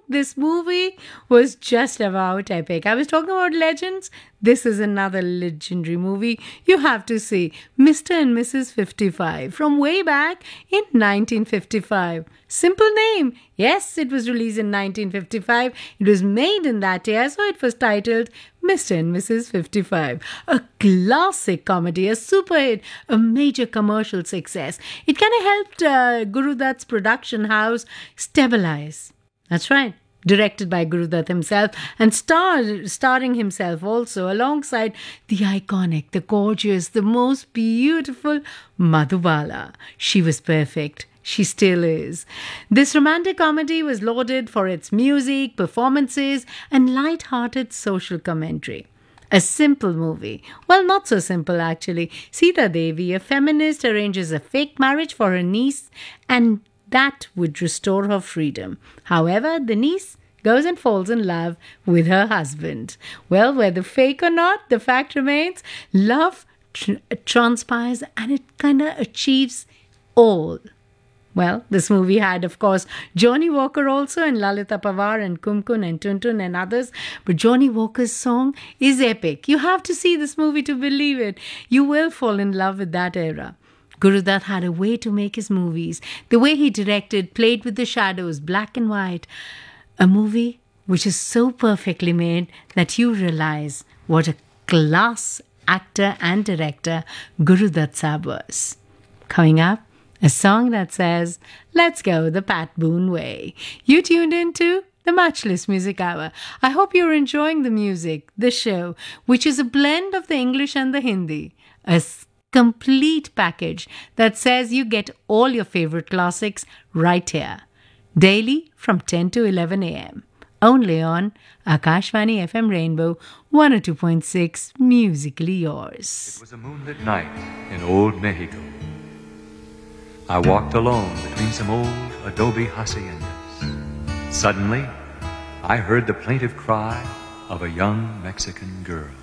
this movie was just about epic. I was talking about legends. This is another legendary movie you have to see. Mr. and Mrs. 55 from way back in 1955. Simple name. Yes, it was released in 1955. It was made in that year, so it was titled Mr. and Mrs. 55. A classic comedy, a super hit, a major commercial success. It kind of helped Guru Dutt's production house stabilize. That's right. Directed by Guru Dutt himself and starring himself also alongside the iconic, the gorgeous, the most beautiful Madhubala. She was perfect. She still is. This romantic comedy was lauded for its music, performances, and light-hearted social commentary. A simple movie. Well, not so simple actually. Sita Devi, a feminist, arranges a fake marriage for her niece, and that would restore her freedom. However, the niece goes and falls in love with her husband. Well, whether fake or not, the fact remains, love transpires and it kind of achieves all. Well, this movie had, of course, Johnny Walker also, and Lalita Pawar and Kumkun and Tuntun and others. But Johnny Walker's song is epic. You have to see this movie to believe it. You will fall in love with that era. Guru Dutt had a way to make his movies. The way he directed, played with the shadows, black and white. A movie which is so perfectly made that you realize what a class actor and director Guru Dutt Sahab was. Coming up, a song that says, "Let's go the Pat Boone way." You tuned into the Matchless Music Hour. I hope you're enjoying the music, the show, which is a blend of the English and the Hindi. A complete package that says you get all your favorite classics right here. Daily from 10 to 11 a.m. Only on Akashvani FM Rainbow 102.6, musically yours. It was a moonlit night in old Mexico. I walked alone between some old adobe haciendas. Suddenly, I heard the plaintive cry of a young Mexican girl.